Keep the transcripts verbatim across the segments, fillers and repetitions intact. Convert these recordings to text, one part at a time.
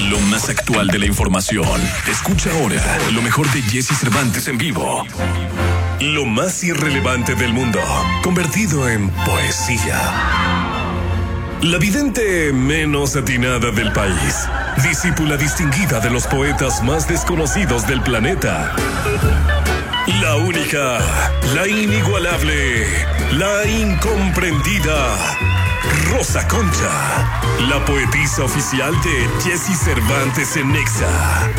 Lo más actual de la información. Escucha ahora lo mejor de Jesse Cervantes en vivo. Lo más irrelevante del mundo, convertido en poesía. La vidente menos atinada del país, discípula distinguida de los poetas más desconocidos del planeta. La única, la inigualable, la incomprendida, Rosa Concha, la poetisa oficial de Jesse Cervantes en Nexa.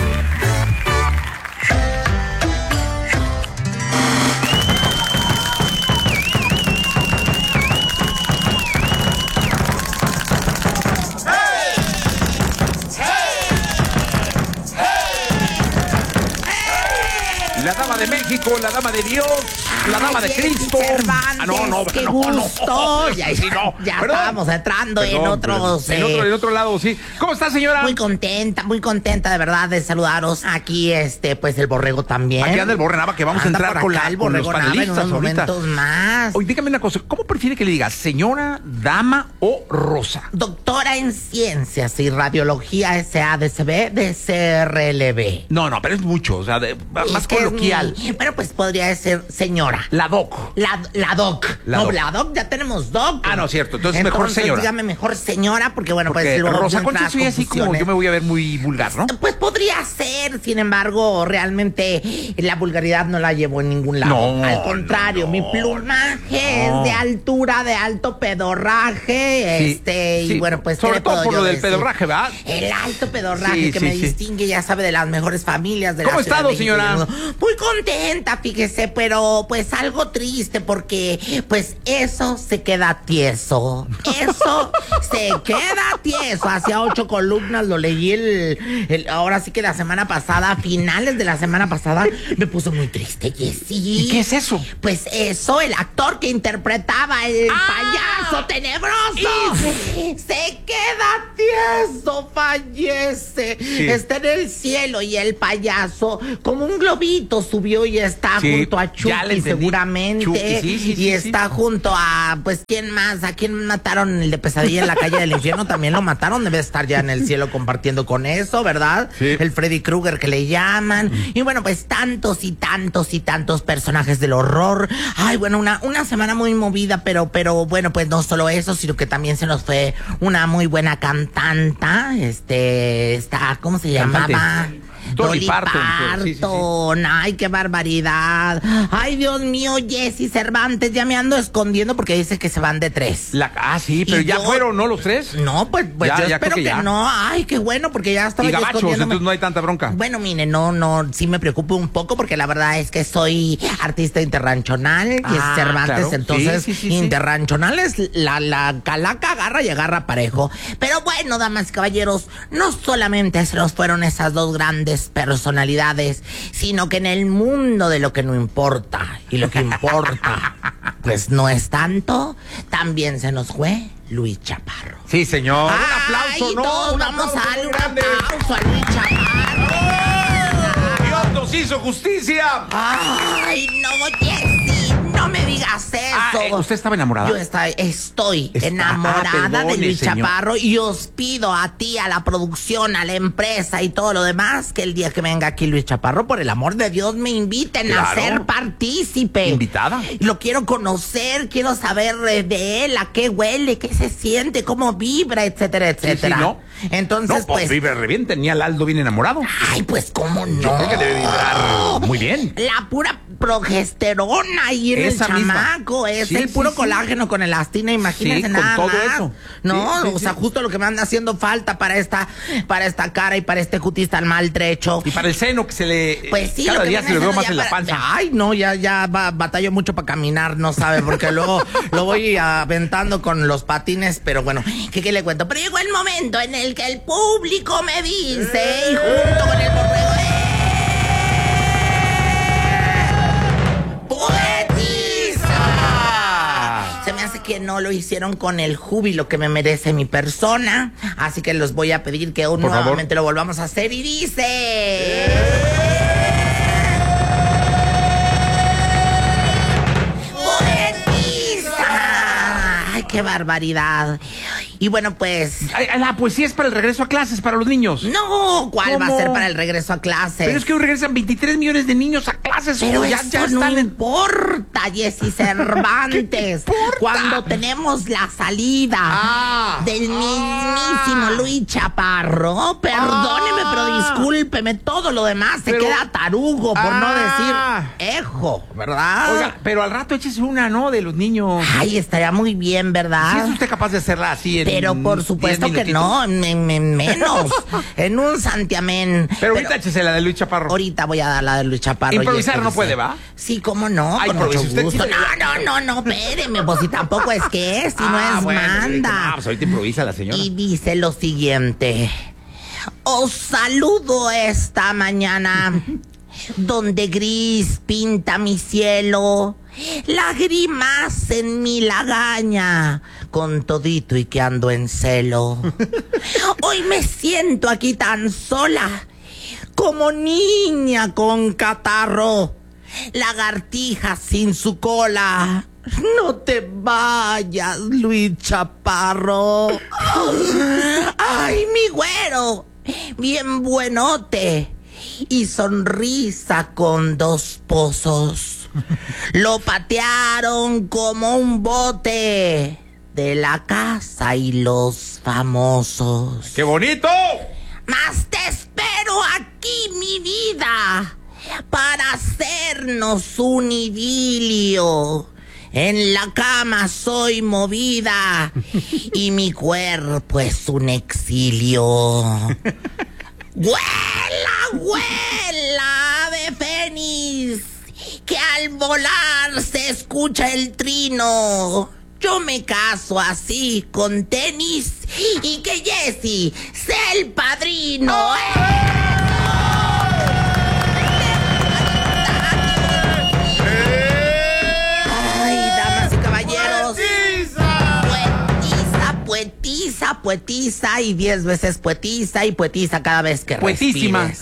La dama de México, la dama de Dios, la dama de Cristo. Cervantes, Ah, no, no, qué no, gusto. no, Ya, sí, no. ya Perdón. estábamos entrando Perdón, en otros. perdón. En otro, en otro lado, sí. ¿Cómo está, señora? Muy contenta, muy contenta de verdad de saludaros. Aquí, este, pues el borrego también. Aquí anda el Borre Nava, que vamos Anda a entrar por con, acá la, el con los borrego Nava en panelistas unos ahorita. momentos más. Oye, dígame una cosa, ¿cómo prefiere que le diga señora, dama o Rosa? Doctora en Ciencias y Radiología S A D C B de C R L B. No, no, pero es mucho, o sea, de- más Es que es coloquial. mi- Pero pues podría ser señora. La doc. La, la doc. La no, doc. la doc ya tenemos doc. Ah, no, cierto. Entonces, mejor señora. Dígame mejor señora, porque bueno, Porque pues luego Rosa entran Concha las soy así como confusiones. yo me voy a ver muy vulgar, ¿no? Pues podría ser, sin embargo, realmente la vulgaridad no la llevo en ningún lado. No, Al contrario, no, mi plumaje no. es de altura, de alto pedorraje, Sí, este, sí. y bueno, pues ¿qué Sobre le puedo todo por yo lo del decir? pedorraje, ¿verdad? El alto pedorraje Sí, que sí, me sí. distingue, ya sabe, de las mejores familias de la ¿Cómo ha Ciudad estado, de México y señora? del mundo. Muy contenta, fíjese, pero pues algo triste porque pues eso se queda tieso. Eso se queda tieso. Hacía ocho columnas, lo leí el, el- ahora sí que la semana pasada, a finales de la semana pasada, me puso muy triste, Jessy. ¿Y qué es eso? Pues eso, el actor que interpretaba el ¡Ah! payaso tenebroso se queda tieso, fallece. Sí. Está en el cielo y el payaso, como un globito, subió y está Sí, junto a ya le Chucky, entendí. seguramente. Chucky, sí, sí, y sí, está sí. junto a, pues, ¿quién más? ¿A quién mataron el de Pesadilla en la calle del infierno? También lo mataron, debe estar ya en el cielo compartiendo con eso, ¿verdad? Sí. El Freddy Krueger que le llaman. Y bueno, pues tantos y tantos y tantos personajes del horror. Ay, bueno, una, una semana muy movida, pero, pero bueno, pues no solo eso, sino que también se nos fue una muy buena cantanta. Este, está, ¿cómo se Cantante. llamaba? Dolly Parton, sí, sí, sí. Parton. Ay, qué barbaridad. Ay, Dios mío, Jesse Cervantes, ya me ando escondiendo porque dice que se van de tres. La, ah, sí, pero Y ya yo- fueron, ¿no? Los tres. No, pues, pues Ya, yo ya espero creo que, que ya. no. Ay, qué bueno, porque ya estaba Y yo gabachos, escondiéndome. entonces no hay tanta bronca. Bueno, mire, no, no, sí me preocupo un poco porque la verdad es que soy artista internacional y Ah, es Cervantes, claro. entonces Sí, sí, sí, sí. internacional es la, la calaca agarra y agarra parejo. Pero bueno, damas y caballeros, no solamente se nos fueron esas dos grandes personalidades, sino que en el mundo de lo que no importa y lo que importa, pues no es tanto, también se nos fue Luis Chaparro. Sí, señor. Ay, un aplauso, ¿no? todos Un vamos aplauso a darle muy un grande. aplauso a Luis Chaparro. Dios nos hizo justicia. Ay, no, Jessy, no me digas eso. Ah, eh, ¿usted estaba enamorada? Yo está- estoy Está- enamorada ah, perdone, de Luis señor. Chaparro y os pido a ti, a la producción, a la empresa y todo lo demás, que el día que venga aquí Luis Chaparro, por el amor de Dios, me inviten a Claro. ser partícipe. ¿Invitada? Lo quiero conocer, quiero saber eh, de él, a qué huele, qué se siente, cómo vibra, etcétera, Sí, sí, etcétera. ¿no? Entonces, No, pues, pues... vive re bien. Tenía al Aldo bien enamorado. Ay, pues, ¿cómo no? Yo creo que debe vibrar muy bien. La pura progesterona ahí en Esa el misma. chamaco. Es Sí, el sí, puro sí. colágeno con elastina, imagínense Sí, con nada todo más. eso. No, Sí, sí, o sea, sí. justo lo que me anda haciendo falta para esta, para esta cara y para este cutis tan maltrecho. Y para el seno que se le... Pues sí, cada lo que día viene se le veo siendo más ya en la para- panza. Ay, no, ya, ya va, batallo mucho para caminar, no sabe, porque luego lo voy aventando con los patines, pero bueno, ¿qué, qué le cuento? Pero llegó el momento en el que el público me dice, y junto con el borrego, ¡eh! ¡Poetiza! Se me hace que no lo hicieron con el júbilo que me merece mi persona, así que los voy a pedir que Por favor. nuevamente lo volvamos a hacer y dice... ¡Poetiza! ¡Ay, qué barbaridad! Ay, Y bueno, pues... Ay, la poesía es para el regreso a clases, para los niños. No, ¿cuál ¿Cómo? va a ser para el regreso a clases? Pero es que hoy regresan veintitrés millones de niños a clases. Pero ya, eso ya no están en... importa, Jessy Cervantes. Cuando tenemos la salida Ah. del mismísimo Ah. Luis Chaparro, perdóneme, Ah. pero discúlpeme, todo lo demás se Pero- queda tarugo, por Ah. no decir ejo, ¿verdad? Oiga, pero al rato échese una, ¿no? De los niños. Ay, estaría muy bien, ¿Sí ¿verdad? es usted capaz de hacerla así en Pero por diez supuesto que minutitos? no, en, en- en menos, en un santiamén. Pero ahorita échese la de Luis Chaparro. Ahorita voy a dar la de Luis Chaparro. Improvisar y no puede, ¿va? Sí, cómo no, Ay, con mucho improvise usted, gusto. sí, No, no, no, no, espéreme, pues si tampoco es que es, si no Ah, es bueno, manda. no, pues ahorita improvisa la señora. Y dice lo siguiente: os saludo esta mañana, donde gris pinta mi cielo, lágrimas en mi lagaña, con todito y que ando en celo. Hoy me siento aquí tan sola, como niña con catarro, lagartija sin su cola. No te vayas, Luis Chaparro. Ay, mi güero, bien buenote y sonrisa con dos pozos. Lo patearon como un bote de la casa y los famosos. ¡Qué bonito! Mas te espero aquí, mi vida, para hacernos un idilio. En la cama soy movida y mi cuerpo es un exilio. ¡Huela, huela, ave fénix! Que al volar se escucha el trino. Yo me caso así con tenis y que Jessy sea el padrino. Ay, damas y caballeros. Poetisa, poetisa, poetisa y diez veces poetisa y poetisa cada vez que Poetísima. respires.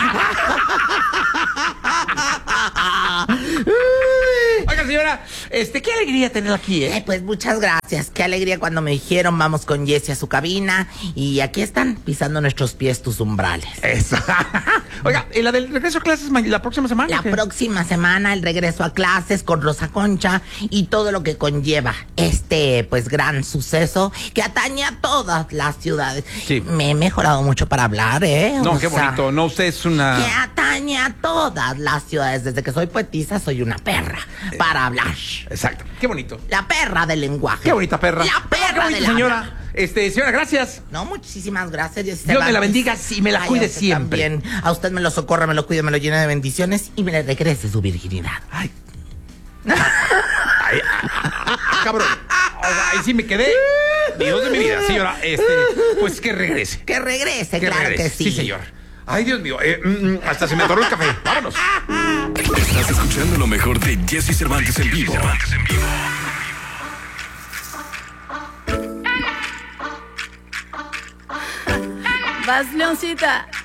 Oiga, señora, este, qué alegría tenerla aquí, Eh, ¿eh? pues muchas gracias. Qué alegría cuando me dijeron vamos con Jessy a su cabina. Y aquí están pisando nuestros pies tus umbrales. Eso. Oiga, ¿y la del regreso a clases ma- la próxima semana? La o qué? próxima semana el regreso a clases con Rosa Concha y todo lo que conlleva este pues gran suceso que atañe a todas las ciudades. Sí. Me he mejorado mucho para hablar, ¿eh? No, O qué sea, bonito. No, usted es una... Que atañe a todas las ciudades. Desde que soy poetisa soy una perra para hablar. Exacto. Qué bonito. La perra del lenguaje. Qué bonita perra. La Ah, qué perra bonito, del señora. habla. Este, señora, gracias. No, muchísimas gracias. Dios Dios me la bendiga y me la Ay, cuide a usted siempre. También. A usted me lo socorra, me lo cuide, me lo llene de bendiciones y me le regrese su virginidad. Ay. Ay, ah, cabrón. Oiga, ahí sí me quedé. Dios de mi vida, señora. Este, pues que regrese. Que regrese, Que claro regrese. que sí. Sí, señor. Ay, Dios mío. eh, mm, hasta se me atoró el café. Vámonos. Estás escuchando lo mejor de Jessy Cervantes en vivo. Vas, Leoncita.